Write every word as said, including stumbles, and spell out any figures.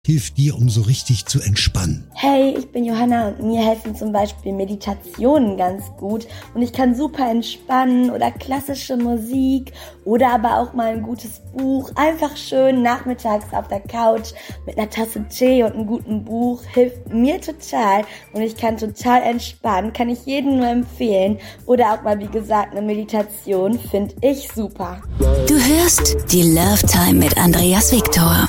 hilft dir, um so richtig zu entspannen? Hey, ich bin Johanna und mir helfen zum Beispiel Meditationen ganz gut und ich kann super entspannen oder klassische Musik oder aber auch mal ein gutes Buch. Einfach schön nachmittags auf der Couch mit einer Tasse Tee und einem guten Buch hilft mir total und ich kann total entspannen, kann ich jedem nur empfehlen. Oder auch mal, wie gesagt, eine Meditation finde ich super. Du hörst die Love Time mit Andreas Victor.